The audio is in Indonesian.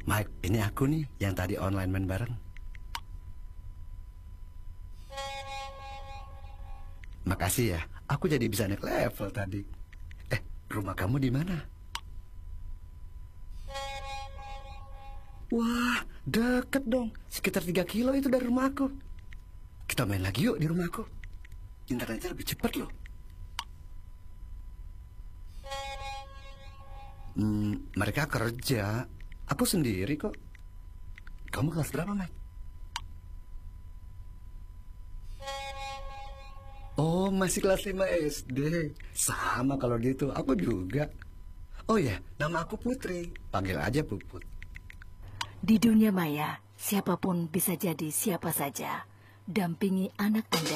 Mike, ini aku nih yang tadi online main bareng. Makasih ya, aku jadi bisa naik level tadi. Rumah kamu di mana? Wah, deket dong. Sekitar 3 kilo itu dari rumah aku. Kita main lagi yuk di rumah aku. Internetnya lebih cepat loh. Mereka kerja. Aku sendiri kok. Kamu kelas berapa, Mike? Oh, masih kelas 5 SD. Sama kalau gitu, aku juga. Oh ya, nama aku Putri. Panggil aja Puput. Di dunia maya, siapapun bisa jadi siapa saja. Dampingi anak Anda.